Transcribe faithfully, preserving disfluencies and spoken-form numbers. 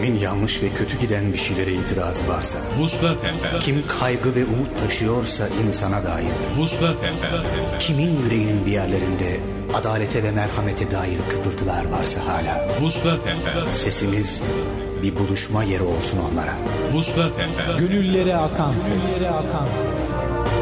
Kimin yanlış ve kötü giden bir şeylere itirazı varsa, Vuslat efendim. kim kaygı ve umut taşıyorsa insana dair, Vuslat efendim. kimin yüreğinin bir yerlerinde adalete ve merhamete dair kıpırtılar varsa hala, Vuslat efendim. sesimiz bir buluşma yeri olsun onlara. Vuslat efendim. Gönüllere akan ses. Gönüllere akan ses.